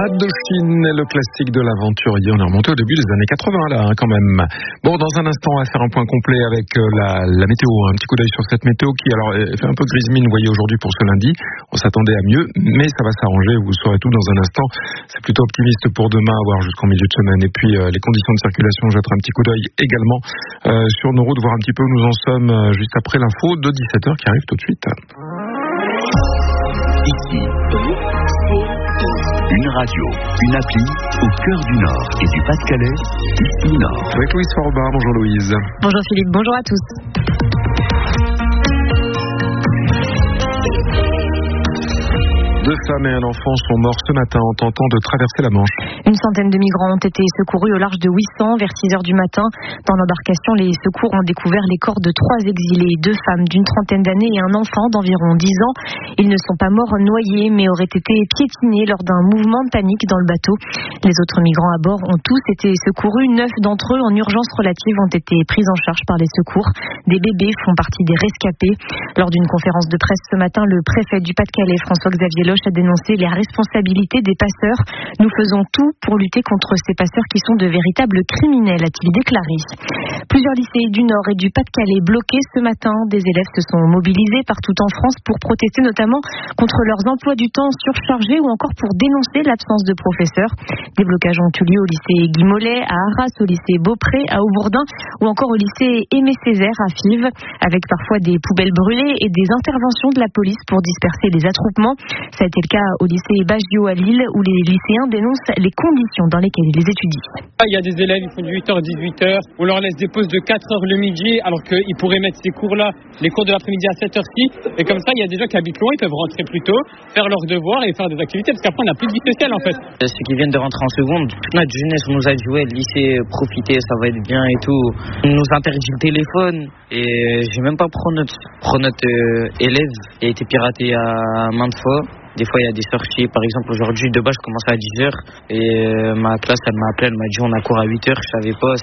Indochine, le classique de l'aventurier. On est remonté au début des années 80 là, quand même. Bon, dans un instant, on va faire un point complet avec la météo. Un petit coup d'œil sur cette météo qui, alors, fait un peu grise mine, vous voyez, aujourd'hui pour ce lundi. On s'attendait à mieux, mais ça va s'arranger. Vous saurez tout dans un instant. C'est plutôt optimiste pour demain, voire jusqu'en milieu de semaine. Et puis, les conditions de circulation, je jetterai un petit coup d'œil également sur nos routes, voir un petit peu où nous en sommes juste après l'info de 17h qui arrive tout de suite. Ici, une radio, une appli au cœur du Nord et du Pas-de-Calais, ici Nord. Avec Louise Forba. Bonjour Louise. Bonjour Philippe, bonjour à tous. Deux femmes et un enfant sont morts ce matin en tentant de traverser la Manche. Une centaine de migrants ont été secourus au large de Ouessant vers 6h du matin. Dans l'embarcation, les secours ont découvert les corps de 3 exilés, 2 femmes d'une trentaine d'années et un enfant d'environ 10 ans. Ils ne sont pas morts noyés, mais auraient été piétinés lors d'un mouvement de panique dans le bateau. Les autres migrants à bord ont tous été secourus. 9 d'entre eux, en urgence relative, ont été pris en charge par les secours. Des bébés font partie des rescapés. Lors d'une conférence de presse ce matin, le préfet du Pas-de-Calais, François-Xavier Loche, a dénoncé les responsabilités des passeurs. Nous faisons tout pour lutter contre ces passeurs qui sont de véritables criminels, a-t-il déclaré. Plusieurs lycées du Nord et du Pas-de-Calais bloqués ce matin. Des élèves se sont mobilisés partout en France pour protester notamment contre leurs emplois du temps surchargés ou encore pour dénoncer l'absence de professeurs. Des blocages ont eu lieu au lycée Guy Mollet, à Arras, au lycée Beaupré, à Aubourdin ou encore au lycée Aimé Césaire à Fives, avec parfois des poubelles brûlées et des interventions de la police pour disperser les attroupements. Ça a été le cas au lycée Baggio à Lille, où les lycéens dénoncent les conditions dans lesquelles ils étudient. Il y a des élèves, ils font du 8h, 18h, on leur laisse des pauses de 4h le midi, alors qu'ils pourraient mettre ces cours-là, les cours de l'après-midi à 7h-ci, et comme ça, il y a des gens qui habitent loin, ils peuvent rentrer plus tôt, faire leurs devoirs et faire des activités, parce qu'après, on n'a plus de vie sociale, en fait. Ceux qui viennent de rentrer en seconde, toute notre jeunesse, on nous a joué, le lycée, profiter, ça va être bien et tout. On nous interdit le téléphone, et j'ai même pas pronote élève, il a été piraté à maintes fois. Des fois, il y a des sorties. Par exemple, aujourd'hui, de base, je commençais à 10h. Et ma classe, elle m'a appelé, elle m'a dit on a cours à 8h. Je savais pas.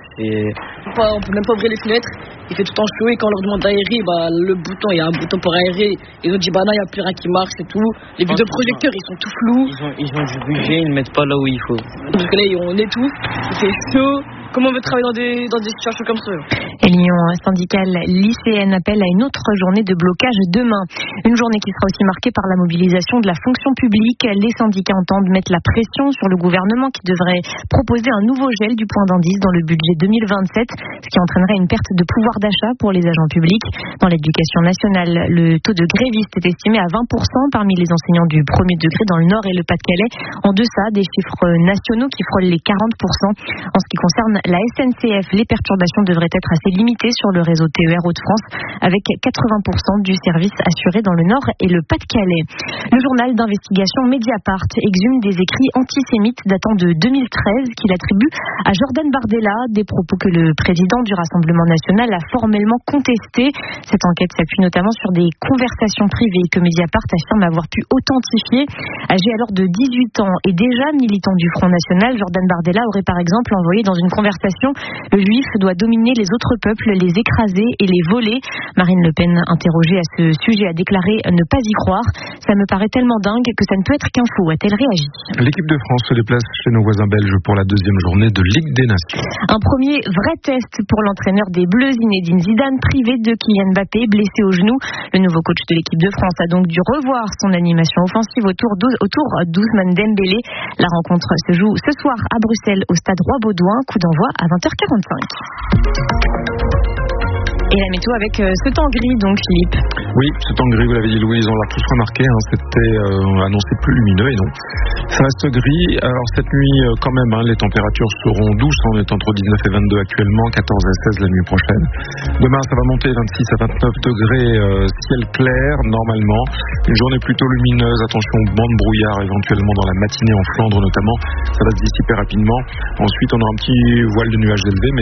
On peut même pas ouvrir les fenêtres. Il fait tout le temps chaud. Et quand on leur demande d'aérer, il y a un bouton pour aérer. Ils ont dit non, il n'y a plus rien qui marche et tout. Les buts de projecteurs, ils sont tout flous. Ils ont du budget, ils ne mettent pas là où il faut. Parce que là, on étouffe. Il fait chaud. Comment on veut travailler dans des situations comme ça? Et l'Union syndicale lycéenne appelle à une autre journée de blocage demain. Une journée qui sera aussi marquée par la mobilisation de la fonction publique. Les syndicats entendent mettre la pression sur le gouvernement qui devrait proposer un nouveau gel du point d'indice dans le budget 2027, ce qui entraînerait une perte de pouvoir d'achat pour les agents publics. Dans l'éducation nationale, le taux de grévistes est estimé à 20% parmi les enseignants du premier degré dans le Nord et le Pas-de-Calais, en deçà des chiffres nationaux qui frôlent les 40%. En ce qui concerne la SNCF, les perturbations devraient être assez limitées sur le réseau TER Hauts-de-France, avec 80% du service assuré dans le Nord et le Pas-de-Calais. Le journal d'investigation Mediapart exhume des écrits antisémites datant de 2013 qu'il attribue à Jordan Bardella, des propos que le président du Rassemblement national a formellement contestés. Cette enquête s'appuie notamment sur des conversations privées que Mediapart affirme avoir pu authentifier. Âgé alors de 18 ans et déjà militant du Front National, Jordan Bardella aurait par exemple envoyé dans une conversation le juif doit dominer les autres peuples, les écraser et les voler. Marine Le Pen, interrogée à ce sujet, a déclaré ne pas y croire. Ça me paraît tellement dingue que ça ne peut être qu'un faux, a-t-elle réagi. L'équipe de France se déplace chez nos voisins belges pour la deuxième journée de Ligue des Nations. Un premier vrai test pour l'entraîneur des Bleus, Zinedine Zidane, privé de Kylian Mbappé, blessé au genou. Le nouveau coach de l'équipe de France a donc dû revoir son animation offensive autour d'Ousmane Dembélé. La rencontre se joue ce soir à Bruxelles au stade Roi-Baudouin, coup d'envoi à 20h45. Et la météo avec ce temps gris donc, Philippe. Oui, ce temps gris, vous l'avez dit Louise, on l'a tous remarqué, c'était annoncé plus lumineux et non. Ça reste gris. Alors cette nuit quand même, les températures seront douces, on est entre 19 et 22 actuellement, 14 à 16 la nuit prochaine. Demain ça va monter 26 à 29 degrés, ciel clair normalement. Une journée plutôt lumineuse, attention banc de brouillard éventuellement dans la matinée en Flandre notamment, ça va se dissiper rapidement. Ensuite on a un petit voile de nuages élevés, mais